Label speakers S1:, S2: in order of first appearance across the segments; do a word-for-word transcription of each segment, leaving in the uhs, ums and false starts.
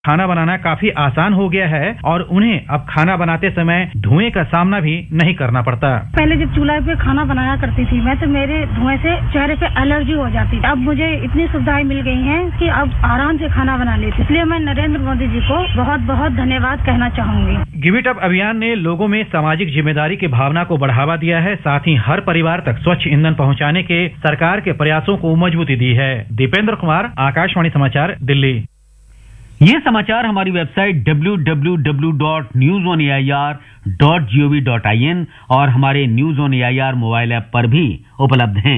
S1: खाना बनाना काफी आसान हो गया है और उन्हें अब खाना बनाते समय धुएं का सामना भी नहीं करना पड़ता।
S2: पहले जब चूल्हा पे खाना बनाया करती थी मैं, तो मेरे धुएं से चेहरे पे एलर्जी हो जाती थी। अब मुझे इतनी सुविधाएं मिल गई हैं कि अब आराम से खाना बना लेती। इसलिए मैं नरेंद्र मोदी जी को बहुत बहुत धन्यवाद कहना चाहूंगी।
S1: गिव इट अप अभियान ने लोगों में सामाजिक जिम्मेदारी की भावना को बढ़ावा दिया है, साथ ही हर परिवार तक स्वच्छ ईंधन पहुंचाने के सरकार के प्रयासों को मजबूती दी है। दीपेंद्र कुमार, आकाशवाणी समाचार, दिल्ली।
S3: ये समाचार हमारी website W W W dot news on A I R dot G O V dot I N और हमारे news on A I R mobile app पर भी उपलब्ध हैं।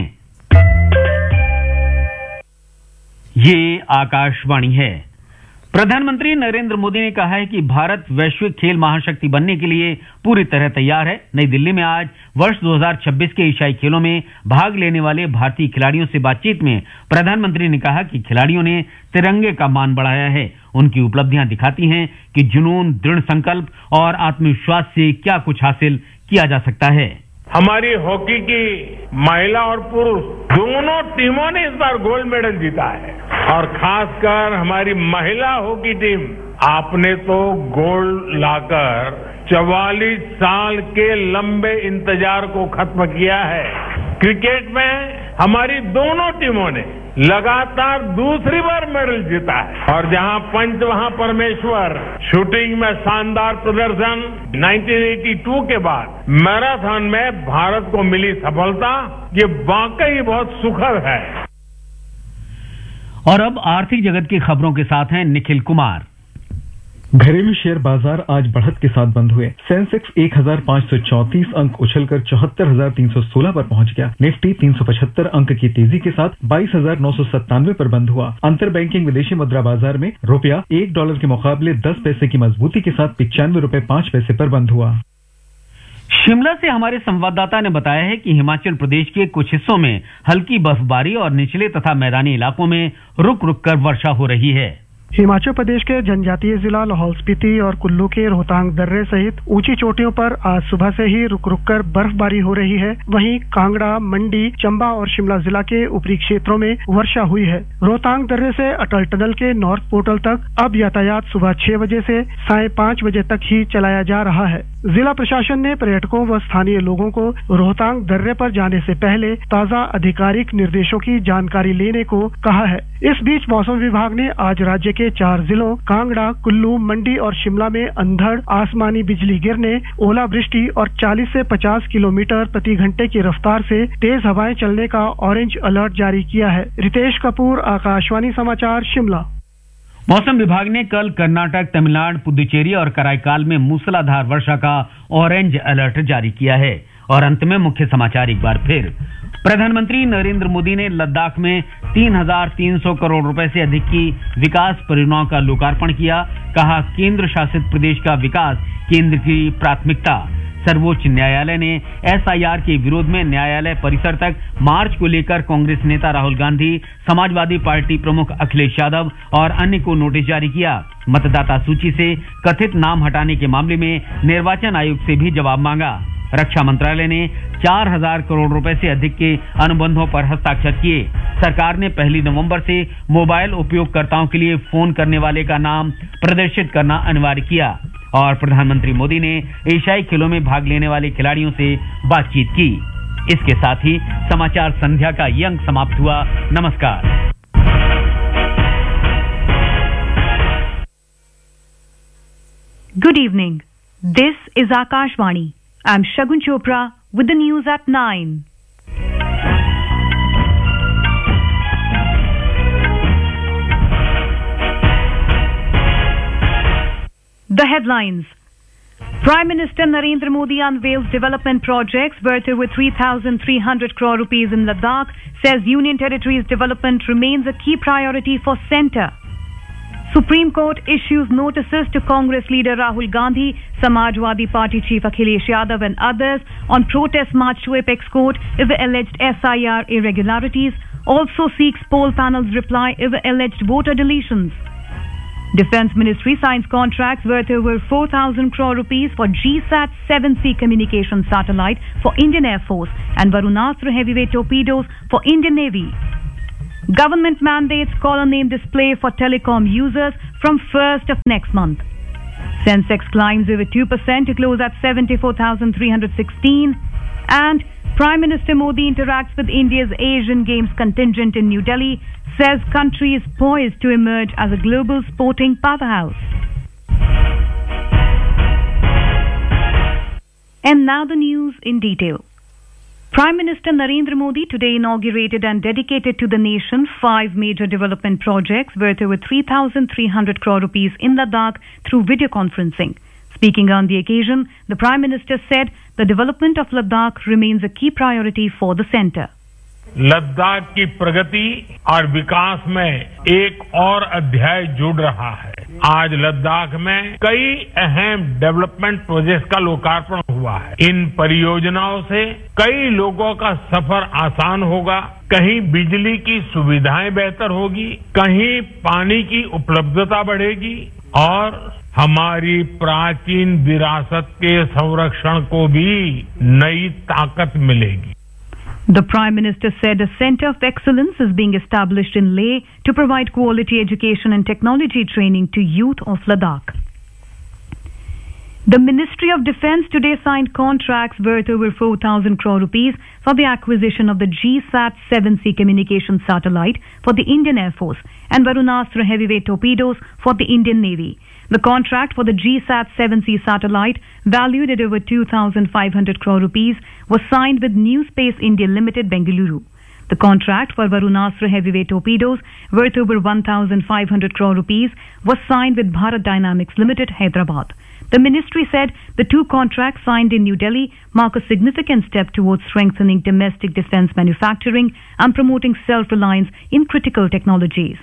S3: ये आकाशवाणी है। प्रधानमंत्री नरेंद्र मोदी ने कहा है कि भारत वैश्विक खेल महाशक्ति बनने के लिए पूरी तरह तैयार है। नई दिल्ली में आज वर्ष दो हज़ार छब्बीस के एशियाई खेलों में भाग लेने वाले भारतीय खिलाड़ियों से बातचीत में प्रधानमंत्री ने कहा कि खिलाड़ियों ने तिरंगे का मान बढ़ाया है। उनकी उपलब्धियां दिखाती हैं कि जुनून, दृढ़ संकल्प और आत्मविश्वास से क्या कुछ हासिल किया जा सकता है।
S4: हमारी हॉकी की महिला और पुरुष दोनों टीमों ने इस बार गोल्ड मेडल जीता है और खासकर हमारी महिला हॉकी टीम, आपने तो गोल्ड लाकर चवालीस साल के लंबे इंतजार को खत्म किया है। क्रिकेट में हमारी दोनों टीमों ने लगातार दूसरी बार मेडल जीता है और जहां पंच वहां परमेश्वर। शूटिंग में शानदार प्रदर्शन। उन्नीस सौ बयासी के बाद मैराथन में भारत को मिली सफलता, ये वाकई बहुत सुखद है।
S3: और अब आर्थिक जगत की खबरों के साथ हैं निखिल कुमार।
S5: घरेलू शेयर बाजार आज बढ़त के साथ बंद हुए। सेंसेक्स एक हजार पांच सौ चौंतीस अंक उछलकर चौहत्तर हजार तीन सौ सोलह पर पहुंच गया। निफ्टी तीन सौ पचहत्तर अंक की तेजी के साथ बाईस हजार नौ सौ सत्तानवे पर बंद हुआ। अंतर बैंकिंग विदेशी मुद्रा बाजार में रुपया एक डॉलर के मुकाबले दस पैसे की मजबूती के साथ पिचानवे रुपए पांच पैसे पर बंद हुआ।
S3: शिमला से हमारे संवाददाता ने बताया है कि हिमाचल प्रदेश के कुछ हिस्सों में हल्की बर्फबारी और निचले तथा मैदानी इलाकों में रुक रुक कर वर्षा हो रही है।
S6: हिमाचल प्रदेश के जनजातीय जिला लाहौल स्पीति और कुल्लू के रोहतांग दर्रे सहित ऊंची चोटियों पर आज सुबह से ही रुक रुक कर बर्फबारी हो रही है। वहीं कांगड़ा, मंडी, चंबा और शिमला जिला के ऊपरी क्षेत्रों में वर्षा हुई है। रोहतांग दर्रे से अटल टनल के नॉर्थ पोर्टल तक अब यातायात सुबह छह बजे से साढ़े पाँच बजे तक ही चलाया जा रहा है। जिला प्रशासन ने पर्यटकों व स्थानीय लोगों को रोहतांग दर्रे पर जाने से पहले ताज़ा आधिकारिक निर्देशों की जानकारी लेने को कहा है। इस बीच मौसम विभाग ने आज राज्य के चार जिलों कांगड़ा, कुल्लू, मंडी और शिमला में अंधड़, आसमानी बिजली गिरने, ओलावृष्टि और चालीस से पचास किलोमीटर प्रति घंटे की रफ्तार से तेज हवाएं चलने का ऑरेंज अलर्ट जारी किया है। रितेश कपूर, आकाशवाणी समाचार, शिमला।
S3: मौसम विभाग ने कल कर्नाटक, तमिलनाडु, पुदुचेरी और कराईकाल में मूसलाधार वर्षा का ऑरेंज अलर्ट जारी किया है। और अंत में मुख्य समाचार एक बार फिर। प्रधानमंत्री नरेंद्र मोदी ने लद्दाख में तीन हजार तीन सौ करोड़ रुपए से अधिक की विकास परियोजनाओं का लोकार्पण किया। कहा, केंद्र शासित प्रदेश का विकास केंद्र की प्राथमिकता। सर्वोच्च न्यायालय ने एस आई आर के विरोध में न्यायालय परिसर तक मार्च को लेकर कांग्रेस नेता राहुल गांधी, समाजवादी पार्टी प्रमुख अखिलेश यादव और अन्य को नोटिस जारी किया। मतदाता सूची से कथित नाम हटाने के मामले में निर्वाचन आयोग से भी जवाब मांगा। रक्षा मंत्रालय ने चार हजार करोड़ रुपए से अधिक के अनुबंधों पर हस्ताक्षर किए। सरकार ने पहली नवंबर से मोबाइल उपयोगकर्ताओं के लिए फोन करने वाले का नाम प्रदर्शित करना अनिवार्य किया। और प्रधानमंत्री मोदी ने एशियाई खेलों में भाग लेने वाले खिलाड़ियों से बातचीत की। इसके साथ ही समाचार संध्या का ये अंक समाप्त हुआ। नमस्कार।
S7: Good evening. This is Akashvani. I'm Shagun Chopra with the news at nine. The headlines. Prime Minister Narendra Modi unveils development projects worth over three thousand three hundred crore rupees in Ladakh, says Union Territory's development remains a key priority for centre. Supreme Court issues notices to Congress leader Rahul Gandhi, Samajwadi Party chief Akhilesh Yadav and others on protest march to Apex Court over alleged S I R irregularities, also seeks poll panel's reply over alleged voter deletions. Defence Ministry signs contracts worth over four thousand crore rupees for G SAT seven C communication satellite for Indian Air Force and Varunastra heavyweight torpedoes for Indian Navy. Government mandates caller name display for telecom users from first of next month. Sensex climbs over two percent to close at seventy-four thousand three hundred sixteen. And Prime Minister Modi interacts with India's Asian Games contingent in New Delhi, says country is poised to emerge as a global sporting powerhouse. And now the news in detail. Prime Minister Narendra Modi today inaugurated and dedicated to the nation five major development projects worth over three thousand three hundred crore rupees in Ladakh through video conferencing. Speaking on the occasion, the Prime Minister said the development of Ladakh remains a key priority for the centre.
S4: Ladakh की प्रगति और विकास में एक और अध्याय जुड़ रहा है। आज लद्दाख में कई अहम डेवलपमेंट प्रोजेक्ट्स का लोकार्पण हुआ है। इन परियोजनाओं से कई लोगों का सफर आसान होगा, कहीं बिजली की सुविधाएं बेहतर होगी, कहीं पानी की उपलब्धता बढ़ेगी और हमारी प्राचीन विरासत के संरक्षण को भी नई ताकत मिलेगी।
S7: The Prime Minister said a centre of excellence is being established in Leh to provide quality education and technology training to youth of Ladakh. The Ministry of Defence today signed contracts worth over four thousand crore rupees for the acquisition of the G SAT seven C communication satellite for the Indian Air Force and Varunastra heavyweight torpedoes for the Indian Navy. The contract for the G SAT seven C satellite, valued at over two thousand five hundred crore rupees, was signed with New Space India Limited, Bengaluru. The contract for Varunastra heavyweight torpedoes, worth over one thousand five hundred crore rupees, was signed with Bharat Dynamics Limited, Hyderabad. The ministry said the two contracts signed in New Delhi mark a significant step towards strengthening domestic defence manufacturing and promoting self-reliance in critical technologies.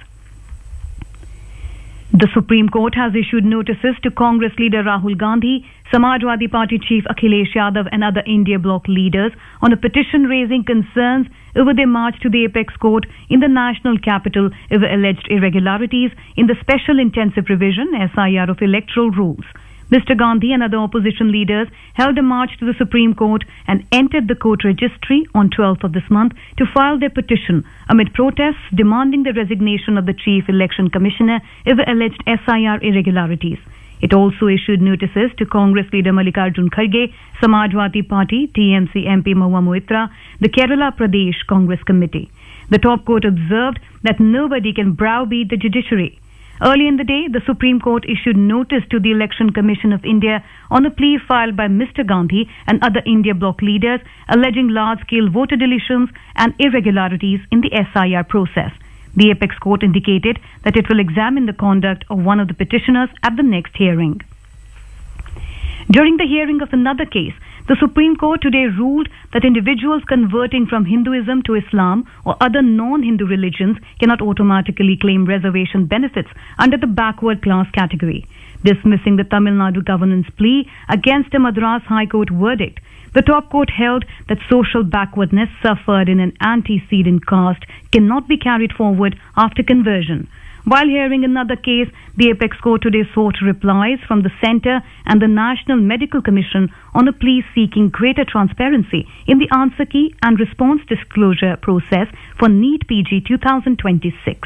S7: The Supreme Court has issued notices to Congress leader Rahul Gandhi, Samajwadi Party chief Akhilesh Yadav and other India bloc leaders on a petition raising concerns over their march to the apex court in the national capital over alleged irregularities in the Special Intensive Revision S I R of electoral rules. Mister Gandhi and other opposition leaders held a march to the Supreme Court and entered the court registry on twelfth of this month to file their petition amid protests demanding the resignation of the Chief Election Commissioner over alleged S I R irregularities. It also issued notices to Congress leader Mallikarjun Kharge, Samajwadi Party, T M C M P Mahua Moitra, the Kerala Pradesh Congress Committee. The top court observed that nobody can browbeat the judiciary. Early in the day, the Supreme Court issued notice to the Election Commission of India on a plea filed by Mister Gandhi and other India bloc leaders alleging large-scale voter deletions and irregularities in the S I R process. The apex court indicated that it will examine the conduct of one of the petitioners at the next hearing. During the hearing of another case, the Supreme Court today ruled that individuals converting from Hinduism to Islam or other non-Hindu religions cannot automatically claim reservation benefits under the backward class category. Dismissing the Tamil Nadu government's plea against a Madras High Court verdict, the top court held that social backwardness suffered in an antecedent caste cannot be carried forward after conversion. While hearing another case, the apex court today sought replies from the Centre and the National Medical Commission on a plea seeking greater transparency in the answer key and response disclosure process for NEET P G twenty twenty-six.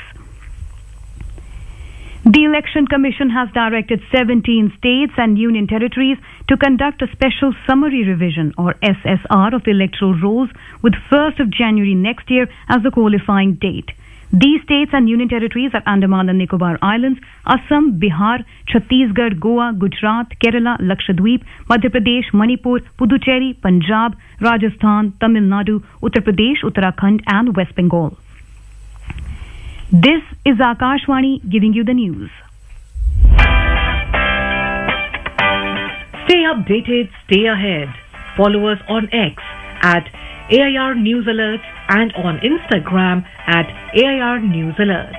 S7: The Election Commission has directed seventeen states and union territories to conduct a special summary revision or S S R of the electoral rolls with first of January next year as the qualifying date. These states and union territories are Andaman and Nicobar Islands, Assam, Bihar, Chhattisgarh, Goa, Gujarat, Kerala, Lakshadweep, Madhya Pradesh, Manipur, Puducherry, Punjab, Rajasthan, Tamil Nadu, Uttar Pradesh, Uttarakhand and West Bengal. This is Akashvani giving you the news.
S8: Stay updated, stay ahead. Follow us on X at A I R News Alerts and on Instagram at A I R News Alerts.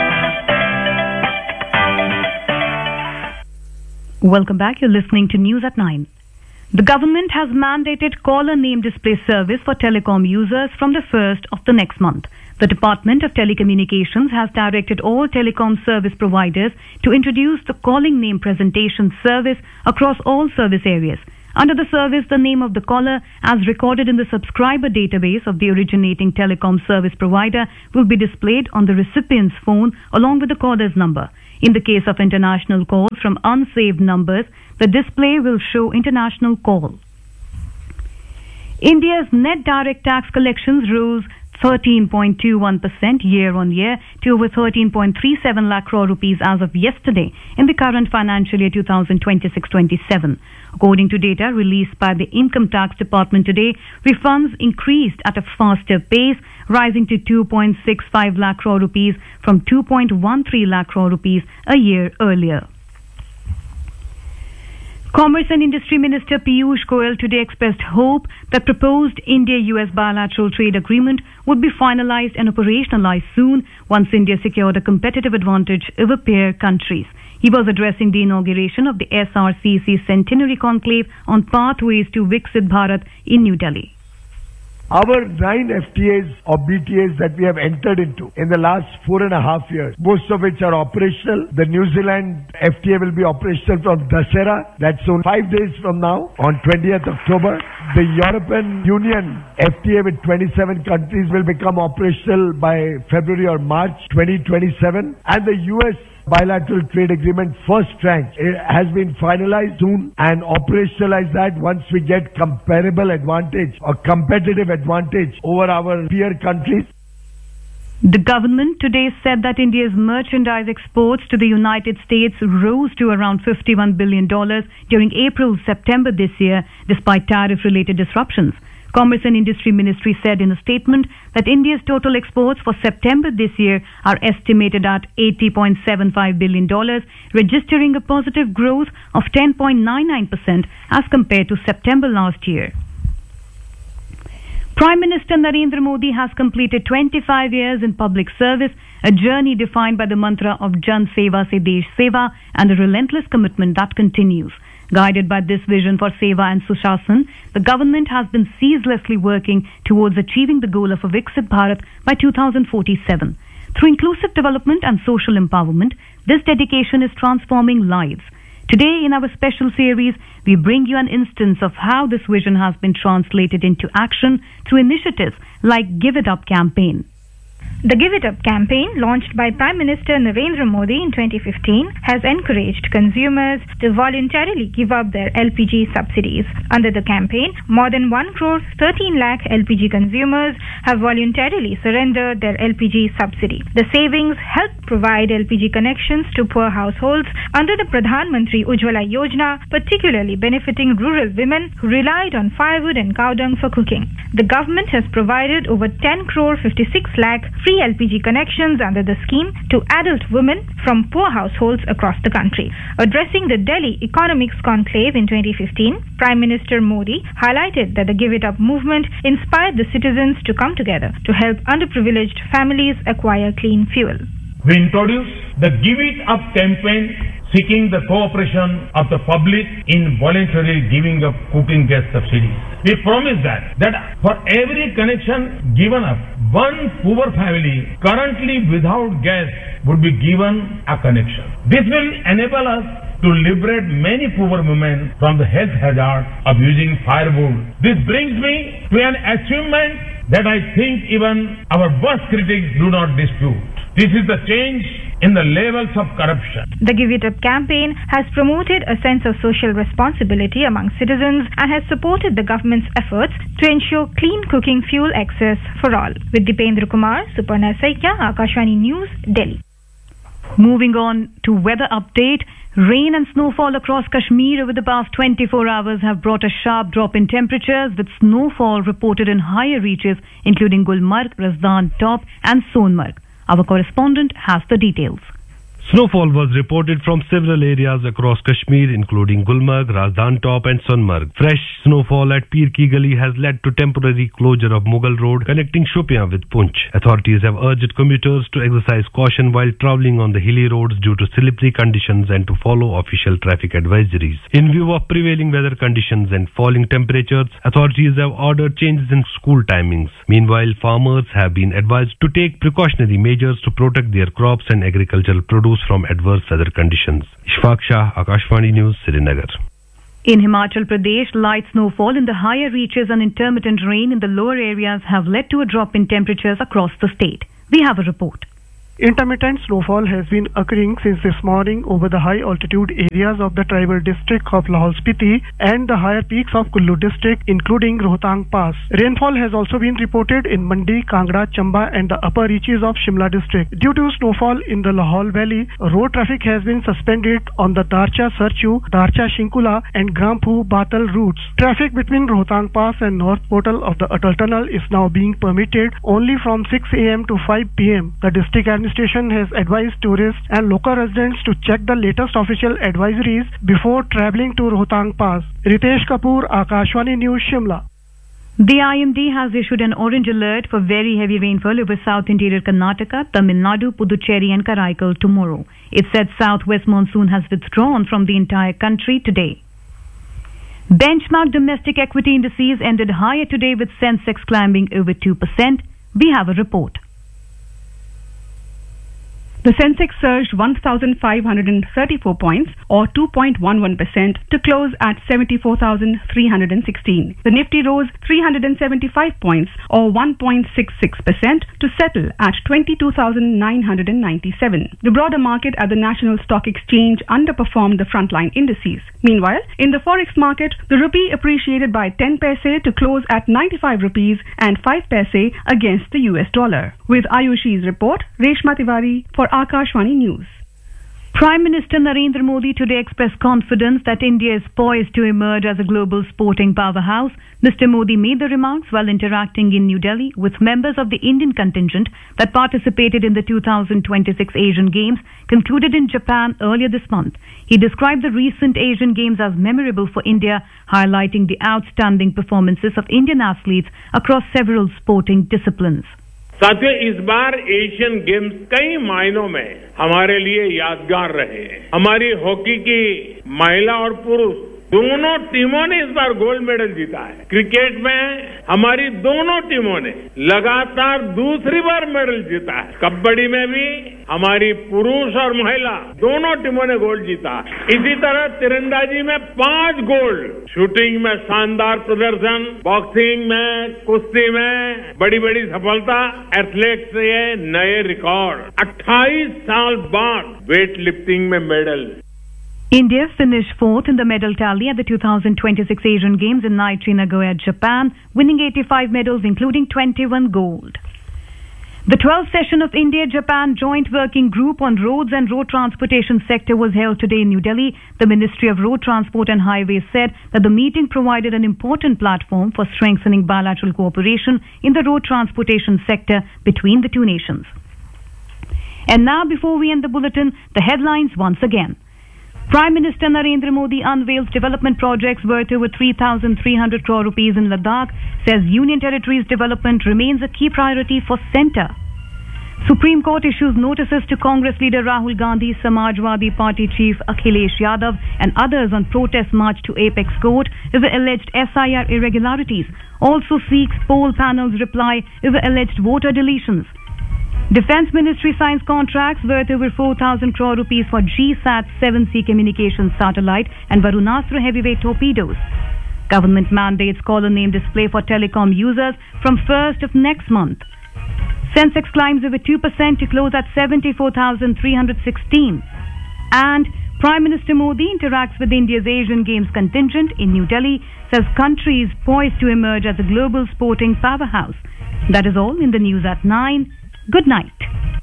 S7: Welcome back. You're listening to News at nine. The government has mandated caller name display service for telecom users from the first of the next month. The Department of Telecommunications has directed all telecom service providers to introduce the calling name presentation service across all service areas. Under the service, the name of the caller, as recorded in the subscriber database of the originating telecom service provider, will be displayed on the recipient's phone along with the caller's number. In the case of international calls from unsaved numbers, the display will show international call. India's net direct tax collections rose thirteen point two one percent year-on-year to over thirteen point three seven lakh crore rupees as of yesterday in the current financial year twenty twenty-six twenty-seven. According to data released by the Income Tax Department today, refunds increased at a faster pace, rising to two point six five lakh crore rupees from two point one three lakh crore rupees a year earlier. Commerce and Industry Minister Piyush Goyal today expressed hope that proposed India-U S bilateral trade agreement would be finalized and operationalized soon once India secured a competitive advantage over peer countries. He was addressing the inauguration of the S R C C Centenary Conclave on Pathways to Viksit Bharat in New Delhi.
S9: Our nine F T As or B T As that we have entered into in the last four and a half years, most of which are operational. The New Zealand F T A will be operational from Dussehra, that's on five days from now, on twentieth October. The European Union F T A with twenty-seven countries will become operational by February or March twenty twenty-seven. And the U S bilateral trade agreement first tranche has been finalized soon, and operationalize that once we get comparable advantage or competitive advantage over our peer countries.
S7: The government today said that India's merchandise exports to the United States rose to around fifty-one billion dollars during April-September this year, despite tariff-related disruptions. Commerce and Industry Ministry said in a statement that India's total exports for September this year are estimated at eighty point seven five billion dollars, registering a positive growth of ten point nine nine percent as compared to September last year. Prime Minister Narendra Modi has completed twenty-five years in public service, a journey defined by the mantra of Jan Seva Se Desh Seva and a relentless commitment that continues. Guided by this vision for Seva and Sushasana, the government has been ceaselessly working towards achieving the goal of a Viksit Bharat by two thousand forty-seven. Through inclusive development and social empowerment, this dedication is transforming lives. Today, in our special series, we bring you an instance of how this vision has been translated into action through initiatives like Give It Up campaign.
S10: The Give It Up campaign, launched by Prime Minister Narendra Modi in twenty fifteen, has encouraged consumers to voluntarily give up their L P G subsidies. Under the campaign, more than one crore thirteen lakh L P G consumers have voluntarily surrendered their L P G subsidy. The savings help provide L P G connections to poor households under the Pradhan Mantri Ujjwala Yojana, particularly benefiting rural women who relied on firewood and cow dung for cooking. The government has provided over ten crore fifty-six lakh free L P G connections under the scheme to adult women from poor households across the country. Addressing the Delhi Economics Conclave in twenty fifteen, Prime Minister Modi highlighted that the Give It Up movement inspired the citizens to come together to help underprivileged families acquire clean fuel.
S4: We introduced the Give It Up campaign, seeking the cooperation of the public in voluntarily giving up cooking gas subsidies. We promise that, that for every connection given up, one poor family currently without gas would be given a connection. This will enable us to liberate many poor women from the health hazard of using firewood. This brings me to an achievement that I think even our worst critics do not dispute. This is the change in the levels of corruption.
S10: The Give It Up campaign has promoted a sense of social responsibility among citizens and has supported the government's efforts to ensure clean cooking fuel access for all. With Dipendra Kumar, Suparna Saikia, Akashvani News, Delhi.
S7: Moving on to weather update. Rain and snowfall across Kashmir over the past twenty-four hours have brought a sharp drop in temperatures, with snowfall reported in higher reaches including Gulmarg, Razdan Top and Sonmarg. Our correspondent has the details.
S11: Snowfall was reported from several areas across Kashmir, including Gulmarg, Razdan Top and Sonmarg. Fresh snowfall at Pir Ki Gali has led to temporary closure of Mughal Road connecting Shopian with Punch. Authorities have urged commuters to exercise caution while travelling on the hilly roads due to slippery conditions and to follow official traffic advisories. In view of prevailing weather conditions and falling temperatures, authorities have ordered changes in school timings. Meanwhile, farmers have been advised to take precautionary measures to protect their crops and agricultural produce from adverse weather conditions. Ishfaq Shah, Akashvani News, Srinagar.
S7: In Himachal Pradesh, light snowfall in the higher reaches and intermittent rain in the lower areas have led to a drop in temperatures across the state. We have a report.
S6: Intermittent snowfall has been occurring since this morning over the high altitude areas of the tribal district of Lahaul Spiti and the higher peaks of Kullu district, including Rohtang Pass. Rainfall has also been reported in Mandi, Kangra, Chamba and the upper reaches of Shimla district. Due to snowfall in the Lahaul valley, road traffic has been suspended on the Darcha Sarchu, Darcha Shinkula and Gramphu Batal routes. Traffic between Rohtang Pass and North Portal of the Atal Tunnel is now being permitted only from six a m to five p m The district administration has advised tourists and local residents to check the latest official advisories before travelling to Rohtang Pass. Ritesh Kapoor, Akashwani News, Shimla.
S7: The I M D has issued an orange alert for very heavy rainfall over South Interior Karnataka, Tamil Nadu, Puducherry and Karaikal tomorrow. It said southwest monsoon has withdrawn from the entire country today. Benchmark domestic equity indices ended higher today with Sensex climbing over two percent. We have a report.
S12: The Sensex surged one thousand five hundred thirty-four points or two point one one percent to close at seventy-four thousand three hundred sixteen. The Nifty rose three hundred seventy-five points or one point six six percent to settle at twenty-two thousand nine hundred ninety-seven. The broader market at the National Stock Exchange underperformed the frontline indices. Meanwhile, in the forex market, the rupee appreciated by ten paise to close at ninety-five rupees and five paise against the U S dollar. With Ayushi's report, Reshma Tiwari for Akashwani News.
S7: Prime Minister Narendra Modi today expressed confidence that India is poised to emerge as a global sporting powerhouse. Mister Modi made the remarks while interacting in New Delhi with members of the Indian contingent that participated in the two thousand twenty-six Asian Games concluded in Japan earlier this month. He described the recent Asian Games as memorable for India, highlighting the outstanding performances of Indian athletes across several sporting disciplines.
S4: साथियों, इस बार Asian games कई मायनों में हमारे लिए यादगार रहे। हमारी हॉकी की महिला और पुरुष दोनों टीमों ने इस बार गोल्ड मेडल जीता है। क्रिकेट में हमारी दोनों टीमों ने लगातार दूसरी बार मेडल जीता है। कबड्डी में भी हमारी पुरुष और महिला दोनों टीमों ने गोल्ड जीता। इसी तरह तीरंदाजी में पांच गोल्ड, शूटिंग में शानदार प्रदर्शन, बॉक्सिंग में, कुश्ती में बड़ी बड़ी सफलता, एथलेट्स से नए रिकॉर्ड। अट्ठाईस साल बाद वेट लिफ्टिंग में medal.
S7: India finished fourth in the medal tally at the two thousand twenty-six Asian Games in Aichi, Nagoya, Japan, winning eighty-five medals including twenty-one gold. The twelfth session of India-Japan Joint Working Group on Roads and Road Transportation Sector was held today in New Delhi. The Ministry of Road Transport and Highways said that the meeting provided an important platform for strengthening bilateral cooperation in the road transportation sector between the two nations. And now, before we end the bulletin, the headlines once again. Prime Minister Narendra Modi unveils development projects worth over three thousand three hundred crore rupees in Ladakh, says Union Territories development remains a key priority for centre. Supreme Court issues notices to Congress leader Rahul Gandhi, Samajwadi Party chief Akhilesh Yadav and others on protest march to Apex Court over alleged S I R irregularities. Also seeks poll panel's reply over alleged voter deletions. Defence Ministry signs contracts worth over four thousand crore rupees for G SAT seven C communications satellite and Varunastra heavyweight torpedoes. Government mandates caller name display for telecom users from first of next month. Sensex climbs over two percent to close at seventy-four thousand three hundred sixteen. And Prime Minister Modi interacts with India's Asian Games contingent in New Delhi, says country is poised to emerge as a global sporting powerhouse. That is all in the news at nine. Good night.